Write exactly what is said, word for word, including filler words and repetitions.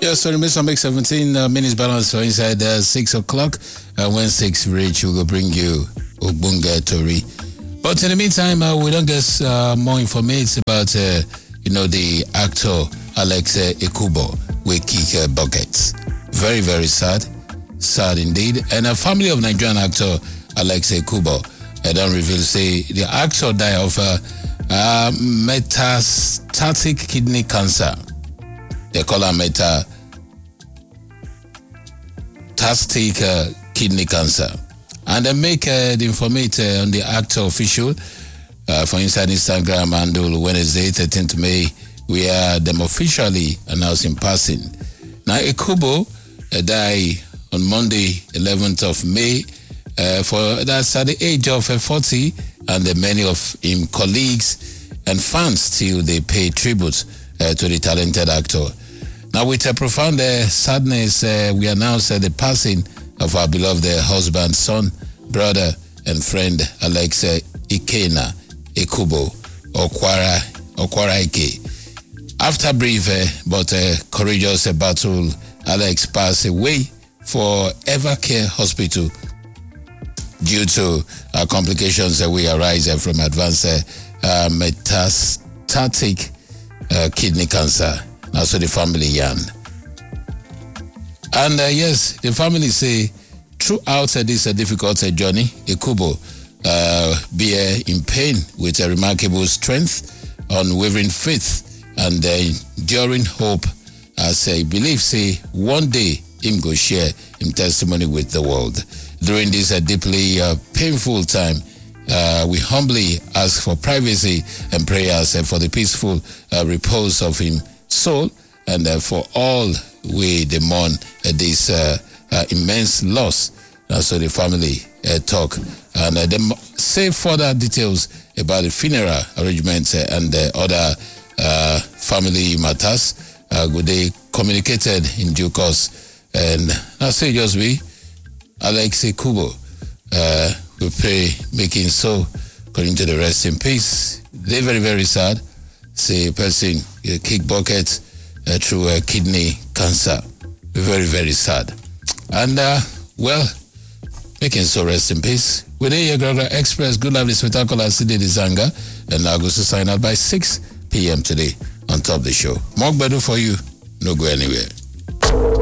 Yes, so the make seventeen uh, minutes balance for inside uh, six o'clock. Uh, when six reach, we will bring you Ogbonge Tori. But in the meantime, uh, we don't get uh, more information about, uh, you know, the actor Alex uh, Ekubo with kick uh, buckets. Very, very sad. Sad indeed. And a family of Nigerian actor Alex Ekubo, I don't reveal, say the actor died of uh, uh, metastatic kidney cancer. They call her metastatic uh, kidney cancer. And they make uh, the information on the actor official uh, for inside Instagram handle Wednesday, thirteenth of May. We are them officially announcing passing. Now, Ekubo uh, died on Monday, eleventh of May, uh, for that's at the age of uh, forty, and uh, many of him colleagues and fans still they pay tribute uh, to the talented actor. Now, with a profound uh, sadness, uh, we announce uh, the passing of our beloved uh, husband, son, brother, and friend Alex uh, Ikena Ekubo Okwara Okwara Ike. After brief uh, but uh, courageous uh, battle, Alex passed away for Evercare Hospital due to uh, complications that we arise uh, from advanced uh, uh, metastatic uh, kidney cancer. Also the family yarn. And uh, yes, the family say throughout uh, this uh, difficult uh, journey, Ekubo uh, be uh, in pain with a remarkable strength, unwavering faith, and uh, enduring hope, as he believes say one day him go share him testimony with the world. During this uh, deeply uh, painful time, uh, we humbly ask for privacy and prayers uh, for the peaceful uh, repose of him soul, and uh, for all we mourn uh, this uh, uh, immense loss. Uh, so the family uh, talk and uh, they say further details about the funeral arrangements uh, and uh, other uh, family matters. Uh, they communicated in due course, and I say just we Alex Ekubo uh, we pray making so according to the rest in peace. They're very very sad. Say person uh, kick bucket uh, through uh, kidney cancer. Very, very sad. And, uh, well, making so rest in peace. With the Yagraga Express, good lovely spectacular City Zanga, and now goes to sign out by six p.m. today on top of the show. More better for you. No go anywhere.